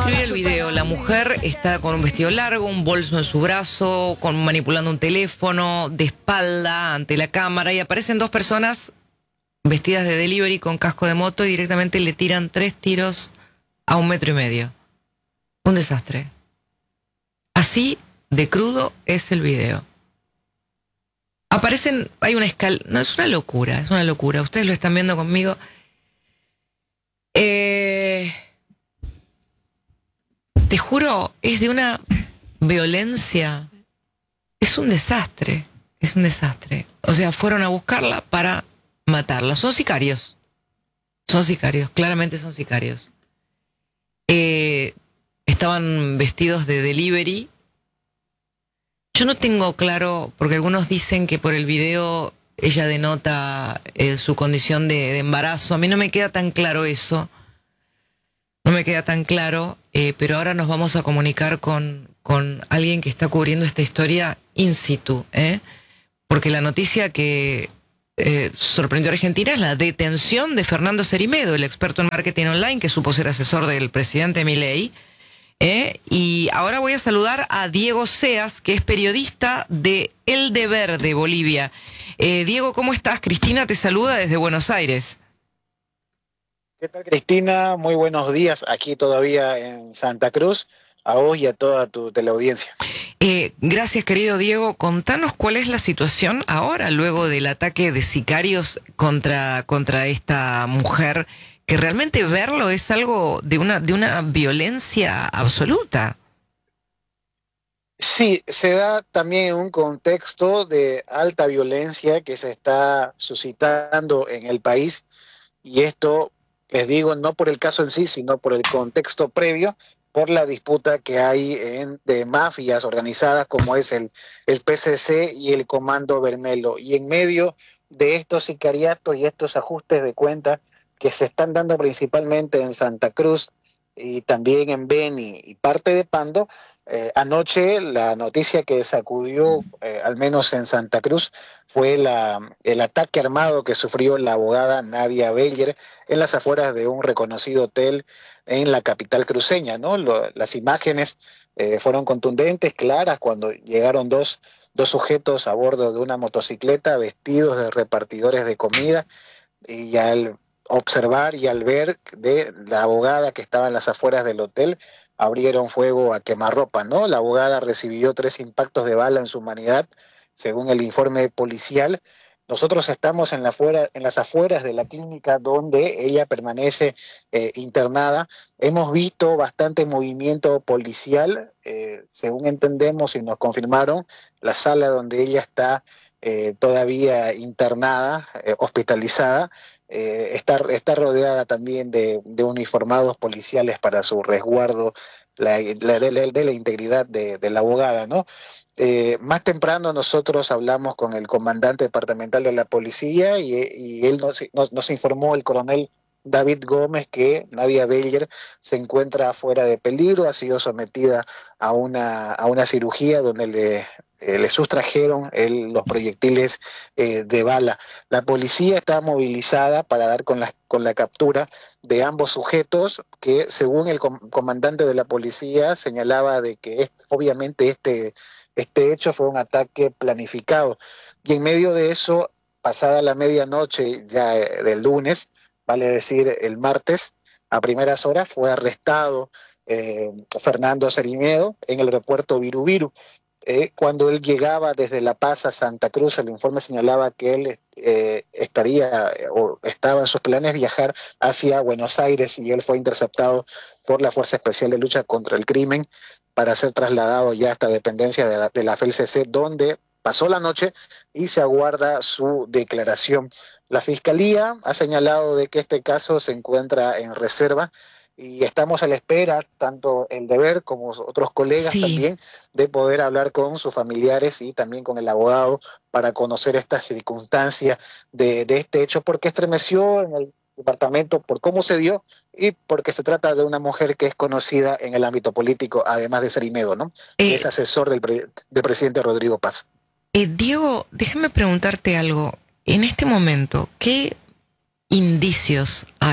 describir el video. La mujer está con un vestido largo, un bolso en su brazo, manipulando un teléfono, de espalda ante la cámara, y aparecen dos personas vestidas de delivery con casco de moto y directamente le tiran 3 tiros a 1,5 metros. Un desastre. Así de crudo es el video. Aparecen, hay una escala, no, es una locura, ustedes lo están viendo conmigo. Te juro, es de una violencia, es un desastre. O sea, fueron a buscarla para matarla. Son sicarios, claramente son sicarios. Estaban vestidos de delivery. Yo no tengo claro, porque algunos dicen que por el video ella denota su condición de embarazo. A mí no me queda tan claro eso. Pero ahora nos vamos a comunicar con alguien que está cubriendo esta historia in situ, porque la noticia que sorprendió a Argentina es la detención de Fernando Cerimedo, el experto en marketing online que supo ser asesor del presidente Milei. Y ahora voy a saludar a Diego Seas, que es periodista de El Deber de Bolivia. Diego, ¿cómo estás? Cristina te saluda desde Buenos Aires. ¿Qué tal, Cristina? Muy buenos días aquí todavía en Santa Cruz, a vos y a toda tu teleaudiencia. Gracias, querido Diego. Contanos cuál es la situación ahora, luego del ataque de sicarios contra esta mujer, que realmente verlo es algo de una violencia absoluta. Sí, se da también en un contexto de alta violencia que se está suscitando en el país, y esto, les digo, no por el caso en sí, sino por el contexto previo, por la disputa que hay de mafias organizadas como es el PCC y el Comando Vermelo. Y en medio de estos sicariatos y estos ajustes de cuenta que se están dando principalmente en Santa Cruz y también en Beni y parte de Pando, anoche la noticia que sacudió, al menos en Santa Cruz, fue el ataque armado que sufrió la abogada Nadia Beller en las afueras de un reconocido hotel en la capital cruceña, ¿no? Las imágenes fueron contundentes, claras, cuando llegaron dos sujetos a bordo de una motocicleta vestidos de repartidores de comida, y al observar y al ver de la abogada que estaba en las afueras del hotel, abrieron fuego a quemarropa, ¿no? La abogada recibió 3 impactos de bala en su humanidad, según el informe policial. Nosotros estamos en las afueras de la clínica donde ella permanece internada. Hemos visto bastante movimiento policial, según entendemos y nos confirmaron, la sala donde ella está todavía internada, hospitalizada, está rodeada también de uniformados policiales para su resguardo de la integridad de la abogada, ¿no? Más temprano nosotros hablamos con el comandante departamental de la policía y él nos informó, el coronel David Gómez, que Nadia Beller se encuentra fuera de peligro, ha sido sometida a una cirugía donde le sustrajeron los proyectiles de bala. La policía está movilizada para dar con la captura de ambos sujetos, que según el comandante de la policía señalaba de que obviamente este hecho fue un ataque planificado. Y en medio de eso, pasada la medianoche ya del lunes, vale decir el martes, a primeras horas fue arrestado Fernando Cerimedo en el aeropuerto Viru Viru. Cuando él llegaba desde La Paz a Santa Cruz, el informe señalaba que él estaría o estaba en sus planes viajar hacia Buenos Aires, y él fue interceptado por la Fuerza Especial de Lucha contra el Crimen para ser trasladado ya a esta dependencia de la FELCC, donde pasó la noche y se aguarda su declaración. La Fiscalía ha señalado de que este caso se encuentra en reserva y estamos a la espera, tanto El Deber como otros colegas también, de poder hablar con sus familiares y también con el abogado para conocer estas circunstancias de este hecho, porque estremeció en el departamento por cómo se dio y porque se trata de una mujer que es conocida en el ámbito político, además de Cerimedo, ¿no? Que es asesor del presidente Rodrigo Paz. Diego, déjame preguntarte algo. En este momento, ¿qué indicios hay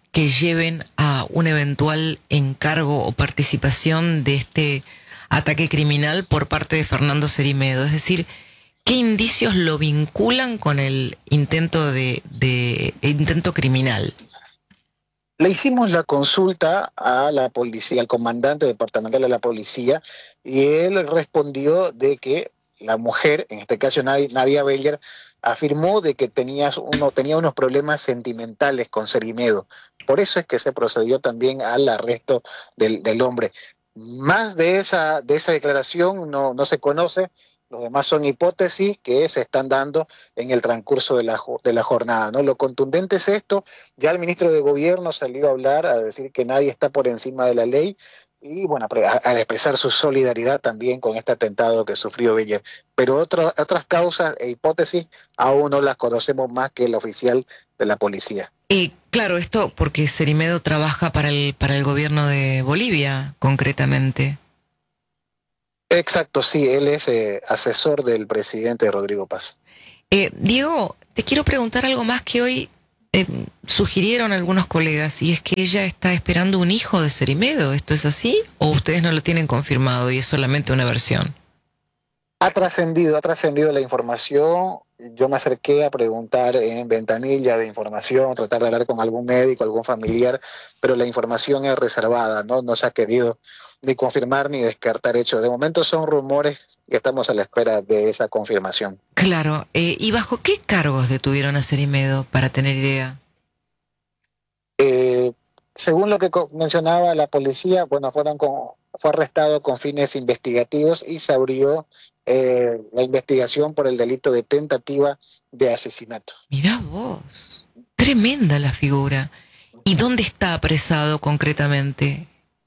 que lleven a un eventual encargo o participación de este ataque criminal por parte de Fernando Cerimedo? Es decir, ¿qué indicios lo vinculan con el intento intento criminal? Le hicimos la consulta a la policía, al comandante departamental de la policía, y él respondió de que la mujer, en este caso Nadia Beller, afirmó de que tenía unos problemas sentimentales con Cerimedo. Por eso es que se procedió también al arresto del hombre. Más de esa declaración no se conoce. Los demás son hipótesis que se están dando en el transcurso de la jornada, ¿no? Lo contundente es esto. Ya el ministro de Gobierno salió a hablar, a decir que nadie está por encima de la ley y, bueno, a expresar su solidaridad también con este atentado que sufrió Beller. Pero otras causas e hipótesis aún no las conocemos más que el oficial de la policía. Claro, esto porque Cerimedo trabaja para el gobierno de Bolivia, concretamente. Exacto, sí, él es asesor del presidente Rodrigo Paz. Diego, te quiero preguntar algo más que hoy sugirieron algunos colegas, y es que ella está esperando un hijo de Cerimedo. ¿Esto es así? ¿O ustedes no lo tienen confirmado y es solamente una versión? Ha trascendido la información. Yo me acerqué a preguntar en ventanilla de información, tratar de hablar con algún médico, algún familiar, pero la información es reservada, ¿no? No se ha querido ni confirmar ni descartar hechos. De momento son rumores y estamos a la espera de esa confirmación. Claro. ¿Y bajo qué cargos detuvieron a Cerimedo, para tener idea? Según lo que mencionaba la policía, bueno, fue arrestado con fines investigativos y se abrió la investigación por el delito de tentativa de asesinato. Mirá vos, tremenda la figura. ¿Y dónde está apresado concretamente?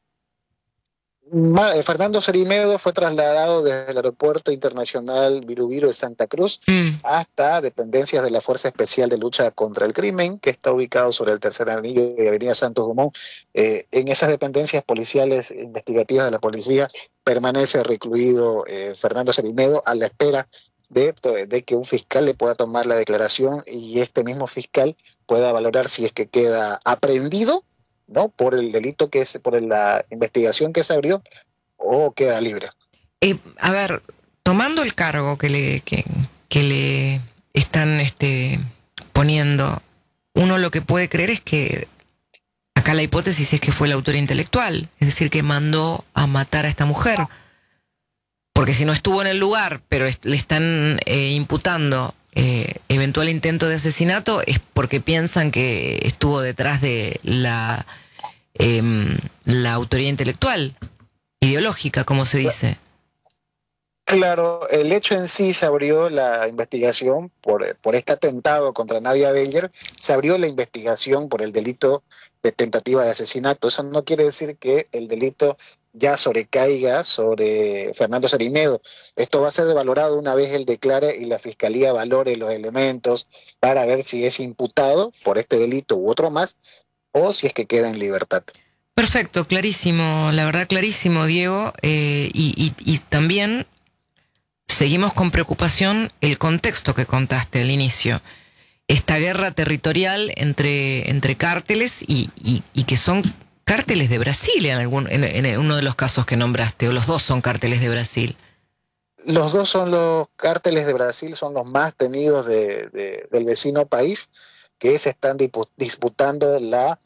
Fernando Cerimedo fue trasladado desde el Aeropuerto Internacional Virubiru de Santa Cruz hasta dependencias de la Fuerza Especial de Lucha contra el Crimen, que está ubicado sobre el tercer anillo de Avenida Santos Dumont. En esas dependencias policiales investigativas de la policía permanece recluido Fernando Cerimedo a la espera de que un fiscal le pueda tomar la declaración y este mismo fiscal pueda valorar si es que queda aprehendido, ¿no? Por el delito por la investigación que se abrió, o queda libre. A ver, tomando el cargo que le están poniendo, uno lo que puede creer es que acá la hipótesis es que fue el autor intelectual, es decir, que mandó a matar a esta mujer. Porque si no estuvo en el lugar, pero le están imputando eventual intento de asesinato, es porque piensan que estuvo detrás de la autoría intelectual, ideológica, como se dice. Claro, el hecho en sí se abrió la investigación por este atentado contra Nadia Beller, se abrió la investigación por el delito de tentativa de asesinato. Eso no quiere decir que el delito ya sobrecaiga sobre Fernando Cerimedo. Esto va a ser valorado una vez él declare y la fiscalía valore los elementos para ver si es imputado por este delito u otro más, o si es que queda en libertad. Perfecto, clarísimo, la verdad clarísimo, Diego. Y también seguimos con preocupación el contexto que contaste al inicio. Esta guerra territorial entre cárteles y que son cárteles de Brasil en uno de los casos que nombraste, o los dos son cárteles de Brasil. Los dos son los cárteles de Brasil, son los más temidos del vecino país, que se están disputando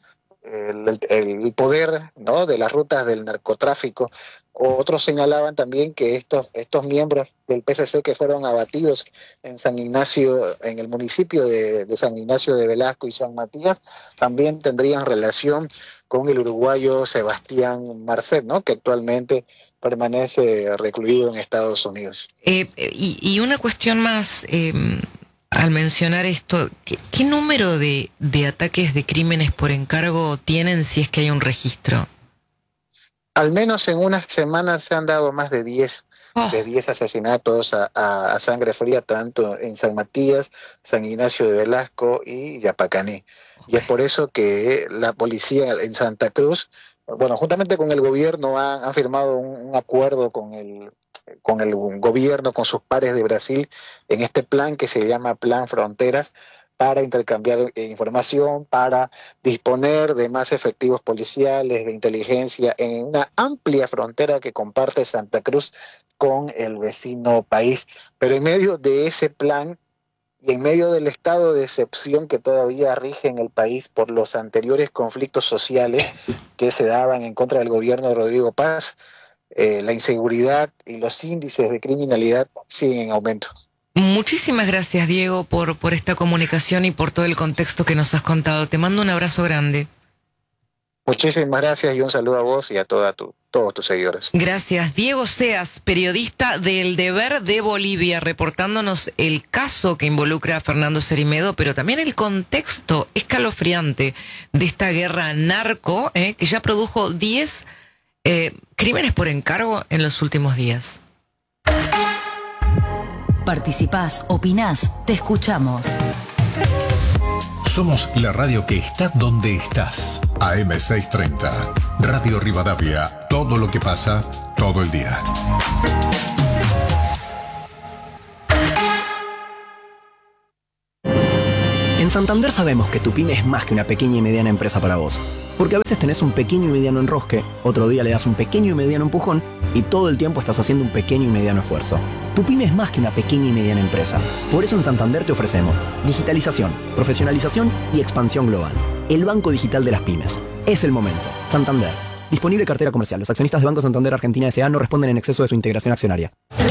el poder, ¿no?, de las rutas del narcotráfico. Otros señalaban también que estos miembros del PCC que fueron abatidos en San Ignacio, en el municipio de San Ignacio de Velasco y San Matías, también tendrían relación con el uruguayo Sebastián Marcet, ¿no?, que actualmente permanece recluido en Estados Unidos. Y una cuestión más, al mencionar esto, ¿qué número de ataques de crímenes por encargo tienen, si es que hay un registro? Al menos en unas semanas se han dado más de 10 asesinatos a sangre fría, tanto en San Matías, San Ignacio de Velasco y Yapacaní. Okay. Y es por eso que la policía en Santa Cruz, bueno, juntamente con el gobierno han firmado un acuerdo con el gobierno, con sus pares de Brasil, en este plan que se llama Plan Fronteras, para intercambiar información, para disponer de más efectivos policiales, de inteligencia, en una amplia frontera que comparte Santa Cruz con el vecino país. Pero en medio de ese plan y en medio del estado de excepción que todavía rige en el país por los anteriores conflictos sociales que se daban en contra del gobierno de Rodrigo Paz, la inseguridad y los índices de criminalidad siguen en aumento. Muchísimas gracias, Diego, por esta comunicación y por todo el contexto que nos has contado. Te mando un abrazo grande. Muchísimas gracias y un saludo a vos y a todos tus seguidores. Gracias. Diego Seas, periodista del Deber de Bolivia, reportándonos el caso que involucra a Fernando Cerimedo, pero también el contexto escalofriante de esta guerra narco, que ya produjo 10 crímenes por encargo en los últimos días. Participás, opinás, te escuchamos. Somos la radio que está donde estás. AM630, Radio Rivadavia. Todo lo que pasa, todo el día. En Santander sabemos que tu pyme es más que una pequeña y mediana empresa para vos. Porque a veces tenés un pequeño y mediano enrosque, otro día le das un pequeño y mediano empujón y todo el tiempo estás haciendo un pequeño y mediano esfuerzo. Tu pyme es más que una pequeña y mediana empresa. Por eso en Santander te ofrecemos digitalización, profesionalización y expansión global. El banco digital de las pymes. Es el momento. Santander. Disponible cartera comercial. Los accionistas de Banco Santander Argentina S.A. no responden en exceso de su integración accionaria.